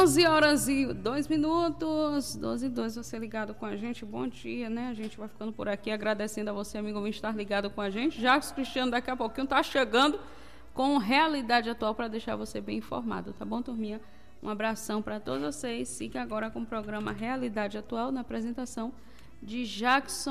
12h02, 12h02, você ligado com a gente, bom dia, né? A gente vai ficando por aqui, agradecendo a você, amigo, por estar ligado com a gente. Jacques Cristiano, daqui a pouquinho, tá chegando com Realidade Atual para deixar você bem informado, tá bom, turminha? Um abração para todos vocês. Siga agora com o programa Realidade Atual, na apresentação de Jackson